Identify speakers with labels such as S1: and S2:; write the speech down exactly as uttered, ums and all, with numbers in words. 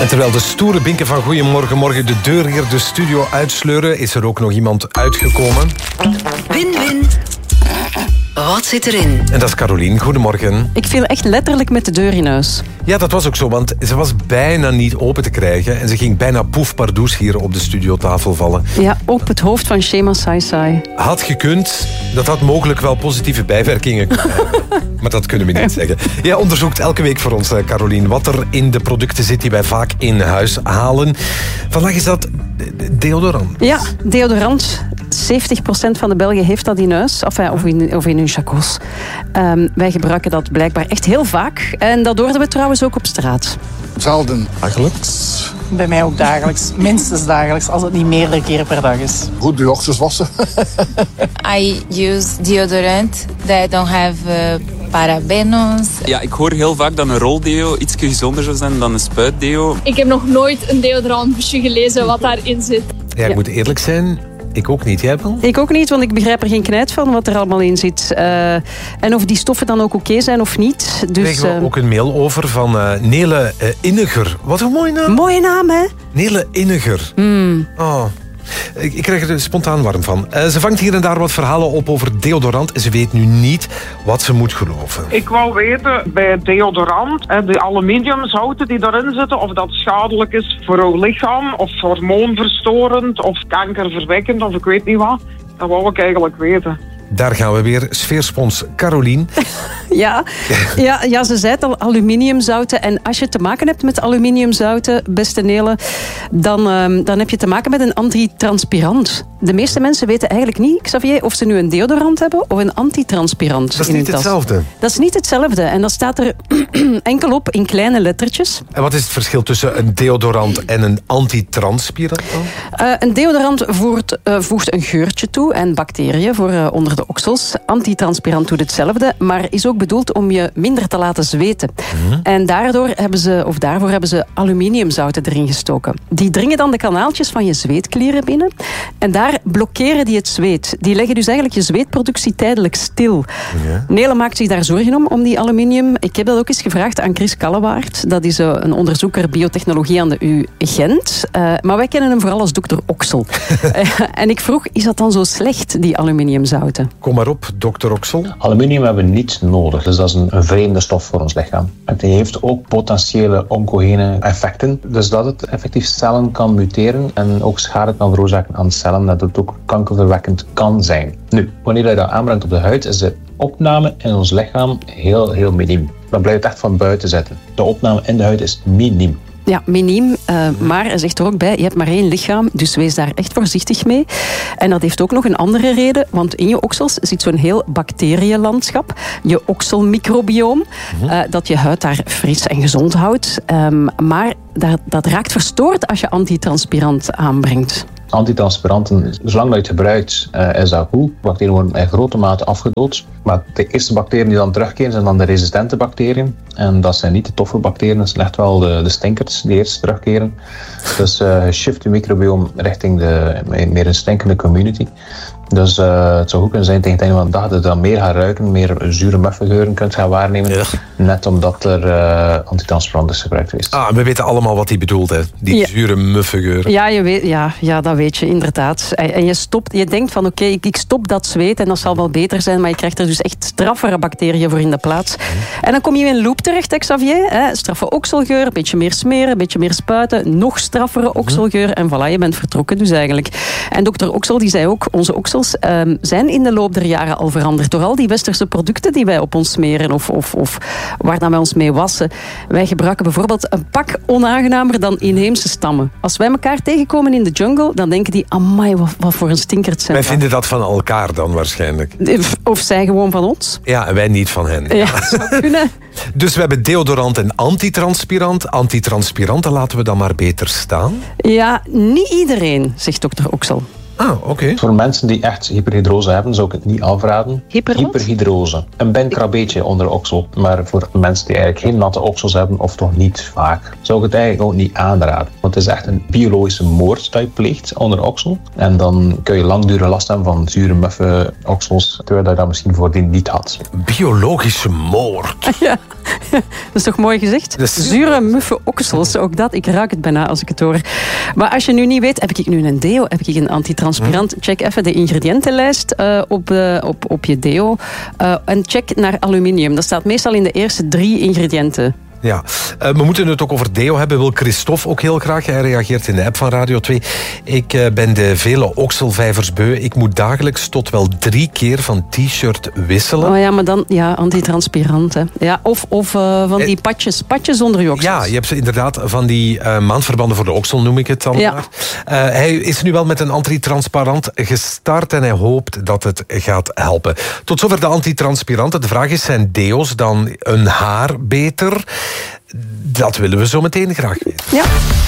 S1: En terwijl de stoere binken van Goeiemorgen Morgen de deur hier de studio uitsleuren, is er ook nog iemand uitgekomen.
S2: Win-win. Wat zit erin?
S1: En dat is Carolien. Goedemorgen.
S3: Ik viel echt letterlijk met de deur in huis.
S1: Ja, dat was ook zo, want ze was bijna niet open te krijgen. En ze ging bijna poef pardoes hier op de studiotafel vallen.
S3: Ja, op het hoofd van Shema Sai Sai.
S1: Had gekund, dat had mogelijk wel positieve bijwerkingen kunnen hebben. Maar dat kunnen we niet zeggen. Jij onderzoekt elke week voor ons, Carolien, wat er in de producten zit die wij vaak in huis halen. Vandaag is dat deodorant.
S3: Ja, deodorant. zeventig procent van de Belgen heeft dat in huis. Enfin, of, in, of in hun chacos. Um, wij gebruiken dat blijkbaar echt heel vaak. En dat hoorden we trouwens ook op straat.
S4: Zelden. Dagelijks.
S5: Bij mij ook dagelijks. Minstens dagelijks, als het niet meerdere keren per dag is.
S4: Goed de ochtends wassen.
S6: I use deodorant that don't have uh, parabenos.
S7: Ja, ik hoor heel vaak dat een roldeo iets gezonder zou zijn dan een spuitdeo.
S8: Ik heb nog nooit een deodorantbusje gelezen wat daarin zit.
S1: Ja, ik ja. moet eerlijk zijn, ik ook niet. Jij wel?
S3: Ik ook niet, want ik begrijp er geen knijt van wat er allemaal in zit. Uh, en of die stoffen dan ook oké okay zijn of niet. Dus,
S1: kregen we uh, ook een mail over van uh, Nele uh, Inniger. Wat een mooie naam.
S3: Mooie naam, hè?
S1: Nele Inniger.
S3: Mm.
S1: Oh. Ik, ik krijg er spontaan warm van. Uh, ze vangt hier en daar wat verhalen op over deodorant. En ze weet nu niet wat ze moet geloven.
S9: Ik wou weten bij deodorant, de aluminiumzouten die erin zitten, of dat schadelijk is voor uw lichaam, of hormoonverstorend, of kankerverwekkend, of ik weet niet wat. Dat wou ik eigenlijk weten.
S1: Daar gaan we weer. Sfeerspons Carolien.
S3: Ja, ja, ja, ze zei het al, aluminiumzouten. En als je te maken hebt met aluminiumzouten, beste Nele, dan, um, dan heb je te maken met een antitranspirant. De meeste mensen weten eigenlijk niet, Xavier, of ze nu een deodorant hebben of een antitranspirant.
S1: Dat is
S3: in
S1: niet
S3: hun tas.
S1: hetzelfde.
S3: Dat is niet hetzelfde. En dat staat er enkel op in kleine lettertjes.
S1: En wat is het verschil tussen een deodorant en een antitranspirant dan?
S3: Uh, een deodorant voert, uh, voegt een geurtje toe en bacteriën voor uh, onder de oksels. Antitranspirant doet hetzelfde, maar is ook bedoeld om je minder te laten zweten. Mm-hmm. En daardoor hebben ze, of daarvoor hebben ze aluminiumzouten erin gestoken. Die dringen dan de kanaaltjes van je zweetklieren binnen. En daar blokkeren die het zweet. Die leggen dus eigenlijk je zweetproductie tijdelijk stil. Ja. Nele maakt zich daar zorgen om, om die aluminium. Ik heb dat ook eens gevraagd aan Chris Kallewaard. Dat is een onderzoeker biotechnologie aan de U Gent. Uh, maar wij kennen hem vooral als dokter Oksel. uh, en ik vroeg, is dat dan zo slecht, die aluminiumzouten?
S1: Kom maar op, dokter Oksel.
S10: Aluminium hebben we niet nodig. Dus dat is een, een vreemde stof voor ons lichaam. Het heeft ook potentiële oncogene effecten. Dus dat het effectief cellen kan muteren en ook schade kan veroorzaken aan cellen. Dat het ook kankerverwekkend kan zijn. Nu, wanneer je dat aanbrengt op de huid, is de opname in ons lichaam heel, heel miniem. Dan blijft het echt van buiten zitten. De opname in de huid is miniem.
S3: Ja, miniem. Uh, maar hij zegt er ook bij, je hebt maar één lichaam, dus wees daar echt voorzichtig mee. En dat heeft ook nog een andere reden, want in je oksels zit zo'n heel bacteriënlandschap. Je okselmicrobioom, uh, dat je huid daar fris en gezond houdt. Um, maar dat, dat raakt verstoord als je antitranspirant aanbrengt.
S10: Antitranspiranten, zolang je het gebruikt, uh, is dat goed. Bacteriën worden in grote mate afgedood. Maar de eerste bacteriën die dan terugkeren, zijn dan de resistente bacteriën. En dat zijn niet de toffe bacteriën, dat zijn echt wel de, de stinkers die eerst terugkeren. Dus uh, shift je microbiome richting de meer een stinkende community. Dus uh, het zou goed kunnen zijn tegen het einde van de dag dat je dan meer gaat ruiken, meer zure muffengeuren kunt gaan waarnemen. Ja. Net omdat er uh, antitranspirant is gebruikt geweest.
S1: Ah, we weten allemaal wat hij bedoelt, hè? Die ja. zure muffengeuren.
S3: Ja, je weet, ja, ja, dat weet je inderdaad. En je, stopt, je denkt van oké, okay, ik, ik stop dat zweet en dat zal wel beter zijn, maar je krijgt er dus echt straffere bacteriën voor in de plaats. Mm. En dan kom je in een loop terecht, hè, Xavier. Hè? Straffe okselgeur, een beetje meer smeren, een beetje meer spuiten, nog straffere okselgeur en voilà, je bent vertrokken dus eigenlijk. En dokter Oksel die zei ook, onze oksels Um, zijn in de loop der jaren al veranderd door al die westerse producten die wij op ons smeren of, of, of waar dan wij ons mee wassen. Wij gebruiken bijvoorbeeld een pak onaangenamer dan inheemse stammen. Als wij elkaar tegenkomen in de jungle, dan denken die, amai, wat, wat voor een stinkert zijn
S1: wij dat. Vinden dat van elkaar dan waarschijnlijk.
S3: Of zij gewoon van ons.
S1: Ja, en wij niet van hen.
S3: Ja, ja. Zou kunnen.
S1: Dus we hebben deodorant en antitranspirant. Antitranspiranten laten we dan maar beter staan?
S3: Ja, niet iedereen, zegt dokter Oksel.
S1: Ah, oké. Okay.
S10: Voor mensen die echt hyperhidrose hebben, zou ik het niet afraden.
S3: Hyper
S10: hyperhidrose. Een benkrabeetje onder de oksel. Maar voor mensen die eigenlijk geen natte oksels hebben, of toch niet vaak, zou ik het eigenlijk ook niet aanraden. Want het is echt een biologische moord dat je pleegt onder de oksel. En dan kun je langdurige last hebben van zure, muffe oksels, terwijl je dat misschien voordien niet had.
S1: Biologische moord?
S3: Ja. Dat is toch mooi gezegd?
S1: Dat is-
S3: Zure, muffe oksels, ook dat. Ik ruik het bijna als ik het hoor. Maar als je nu niet weet, heb ik nu een deo, heb ik een antitranspirant? Check even de ingrediëntenlijst uh, op, uh, op, op je deo. Uh, en check naar aluminium. Dat staat meestal in de eerste drie ingrediënten.
S1: Ja, uh, we moeten het ook over deo hebben. Wil Christophe ook heel graag. Hij reageert in de app van Radio twee. Ik uh, ben de vele okselvijvers beu. Ik moet dagelijks tot wel drie keer van t-shirt wisselen.
S3: Oh ja, maar dan ja, antitranspirant. Hè. Ja, of of uh, van die patjes, patjes onder je oksels.
S1: Ja, je hebt ze inderdaad van die uh, maandverbanden voor de oksel, noem ik het dan
S3: Ja.
S1: maar. Uh, hij is nu wel met een antitranspirant gestart en hij hoopt dat het gaat helpen. Tot zover de antitranspiranten. De vraag is, zijn deo's dan een haar beter? Dat willen we zo meteen graag weten.
S3: Ja.